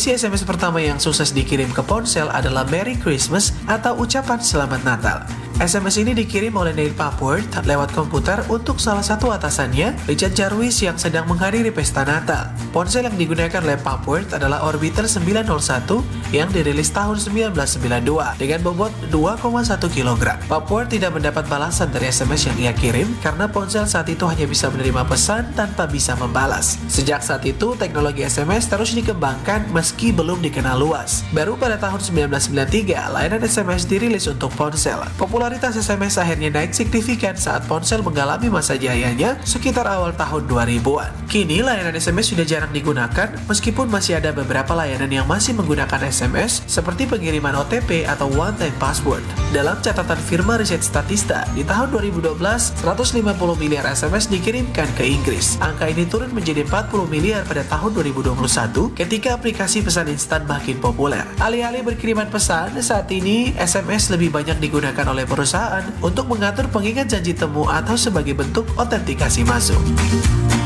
Prediksi SMS pertama yang sukses dikirim ke ponsel adalah Merry Christmas atau ucapan Selamat Natal. SMS ini dikirim oleh Neil Papworth lewat komputer untuk salah satu atasannya, Richard Jarvis, yang sedang menghadiri pesta Natal. Ponsel yang digunakan oleh Papworth adalah Orbital 901 yang dirilis tahun 1992 dengan bobot 2,1 kg. Papworth tidak mendapat balasan dari SMS yang ia kirim karena ponsel saat itu hanya bisa menerima pesan tanpa bisa membalas. Sejak saat itu, teknologi SMS terus dikembangkan meski belum dikenal luas. Baru pada tahun 1993, layanan SMS dirilis untuk ponsel. Popularitas SMS akhirnya naik signifikan saat ponsel mengalami masa jayanya sekitar awal tahun 2000-an. Kini layanan SMS sudah jarang digunakan meskipun masih ada beberapa layanan yang masih menggunakan SMS seperti pengiriman OTP atau one time password. Dalam catatan firma riset Statista, di tahun 2012, 150 miliar SMS dikirimkan ke Inggris. Angka ini turun menjadi 40 miliar pada tahun 2021 ketika aplikasi pesan instan makin populer. Alih-alih berkiriman pesan, saat ini SMS lebih banyak digunakan oleh perusahaan untuk mengatur pengingat janji temu atau sebagai bentuk otentikasi masuk.